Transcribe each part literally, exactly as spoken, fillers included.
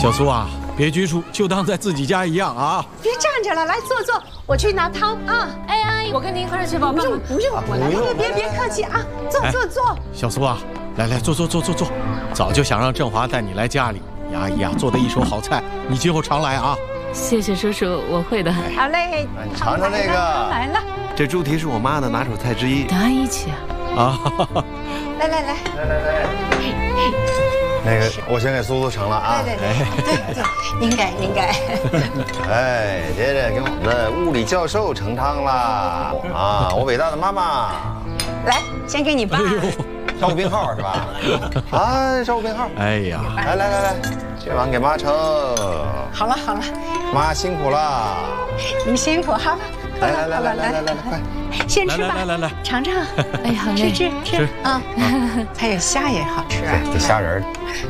小苏啊，别拘束，就当在自己家一样啊。 别站着了，来坐坐，我去拿汤啊。 哎，阿姨，我跟您一块儿去吧。 不用不用，我来。别别别客气啊，坐坐坐。 小苏啊，来来坐坐坐坐坐。早就想让振华带你来家里，你阿姨啊做的一手好菜，你今后常来啊。 谢谢叔叔，我会的。 好嘞， 你尝尝这个。 来了， 这猪蹄是我妈的拿手菜之一。 跟阿姨一起啊。 啊， 来来来来来来。那个，我先给苏苏盛了啊。 对对对对对，应该应该。 哎，接着给我们的物理教授盛汤啦！啊，我伟大的妈妈。 来，先给你爸。 商务编号是吧？啊，商务编号。 哎呀， 来来来来，这碗给妈盛。 好了好了， 妈辛苦了。 你辛苦哈。 来来来来来来来，快， 先吃吧。 来来来来， 尝尝。 哎，好嘞， 吃吃吃啊！还有虾也好吃啊。 这虾仁儿，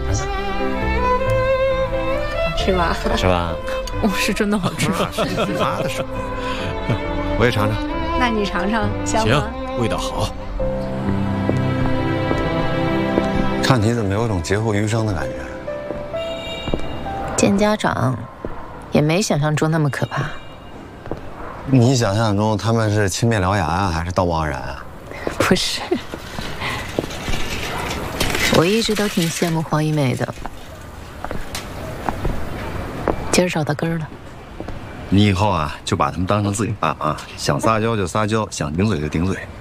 好吃吗？ 是吧？ 哦，是真的好吃。 是你妈的手。我也尝尝。 那你尝尝，香吗？ 行，味道好。 看你怎么有种劫后余生的感觉。 见家长，也没想象中那么可怕。 你想象中他们是青面獠牙啊，还是道貌岸然啊？ 不是，我一直都挺羡慕黄一梅的。今儿找到根儿了。 你以后啊，就把他们当成自己爸妈，想撒娇就撒娇，想顶嘴就顶嘴。